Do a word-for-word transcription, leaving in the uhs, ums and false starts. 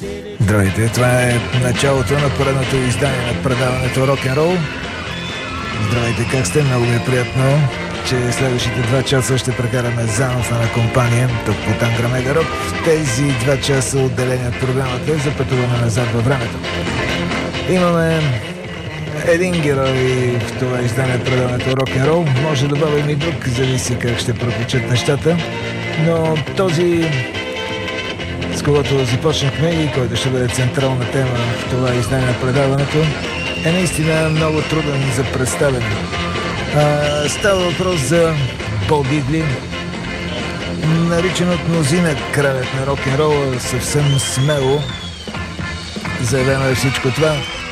Здравейте, това е началото на поредното издание на предаването Рок-н-рол. Здравейте, как сте? Много ми е приятно, че следващите два часа ще прекараме заедно в една компания тук по Тангра Мега Рок. Тези два часа отделени от програмата за пътуване назад във времето. Имаме един герой в това издание предаването Рок-н-рол. Може да добавим и друг, зависи как ще протечат нещата. Но този, с когото започнахме и който ще бъде централна тема в това издание на предаването, е наистина много труден за представяне. А, става въпрос за Бо Дидли, наричан от мнозина кралят на рок-н-рола, съвсем смело заявено е всичко това.